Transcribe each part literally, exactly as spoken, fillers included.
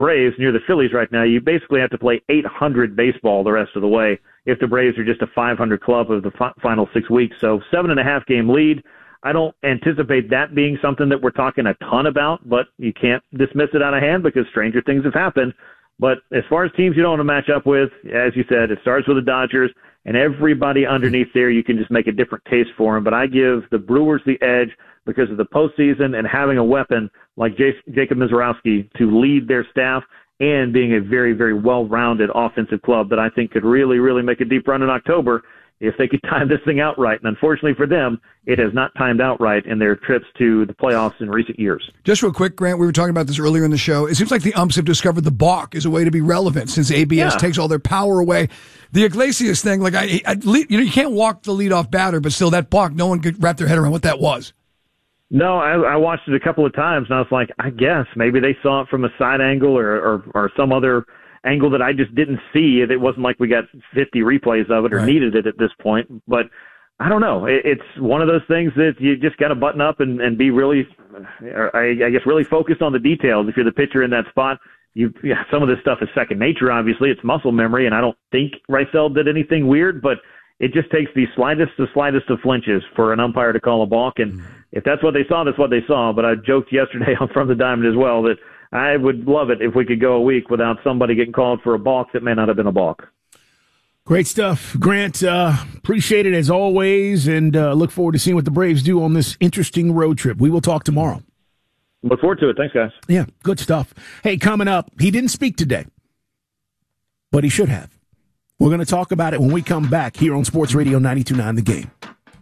Braves near the Phillies right now, you basically have to play eight hundred baseball the rest of the way if the Braves are just a five hundred club of the fi- final six weeks. So seven and a half game lead. I don't anticipate that being something that we're talking a ton about, but you can't dismiss it out of hand because stranger things have happened. But as far as teams you don't want to match up with, as you said, it starts with the Dodgers, and everybody underneath there, you can just make a different case for them. But I give the Brewers the edge because of the postseason and having a weapon like J- Jacob Mizorowski to lead their staff and being a very, very well-rounded offensive club that I think could really, really make a deep run in October if they could time this thing out right. And unfortunately for them, it has not timed out right in their trips to the playoffs in recent years. Just real quick, Grant, we were talking about this earlier in the show. It seems like the umps have discovered the balk is a way to be relevant since A B S yeah. takes all their power away. The Iglesias thing, like I, I, you know, you can't walk the leadoff batter, but still that balk, no one could wrap their head around what that was. No, I, I watched it a couple of times, and I was like, I guess maybe they saw it from a side angle or, or, or some other angle that I just didn't see. It wasn't like we got fifty replays of it or right. needed it at this point. But I don't know. It, it's one of those things that you just got to button up and, and be really, I, I guess, really focused on the details. If you're the pitcher in that spot, you yeah, some of this stuff is second nature, obviously. It's muscle memory, and I don't think Rysel did anything weird, but it just takes the slightest to slightest of flinches for an umpire to call a balk. And mm-hmm. if that's what they saw, that's what they saw. But I joked yesterday on From the Diamond as well that I would love it if we could go a week without somebody getting called for a balk that may not have been a balk. Great stuff, Grant. Uh, appreciate it as always, and uh, look forward to seeing what the Braves do on this interesting road trip. We will talk tomorrow. Look forward to it. Thanks, guys. Yeah, good stuff. Hey, coming up, he didn't speak today, but he should have. We're going to talk about it when we come back here on Sports Radio ninety-two point nine The Game.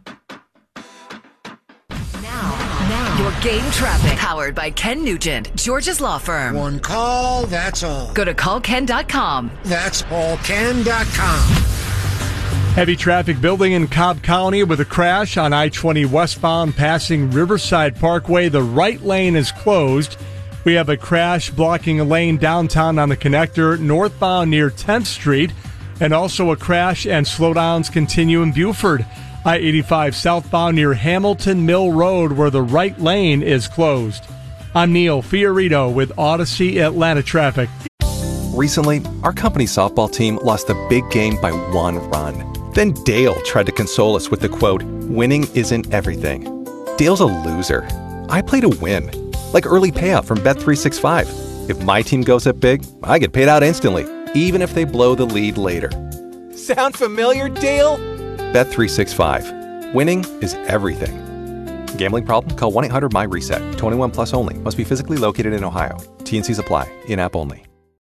Your game traffic, powered by Ken Nugent, George's Law Firm. One call, that's all. Go to call ken dot com. That's all ken dot com. Heavy traffic building in Cobb County with a crash on I twenty westbound passing Riverside Parkway. The right lane is closed. We have a crash blocking a lane downtown on the connector northbound near tenth Street, and also a crash and slowdowns continue in Buford. I eighty-five southbound near Hamilton Mill Road, where the right lane is closed. I'm Neil Fiorito with Odyssey Atlanta Traffic. Recently, our company's softball team lost a big game by one run. Then Dale tried to console us with the quote, "Winning isn't everything." Dale's a loser. I play to win. Like early payout from Bet three sixty-five. If my team goes up big, I get paid out instantly, even if they blow the lead later. Sound familiar, Dale? Bet three sixty-five. Winning is everything. Gambling problem? Call one eight hundred M Y RESET. twenty-one plus only. Must be physically located in Ohio. T and C's apply. In-app only.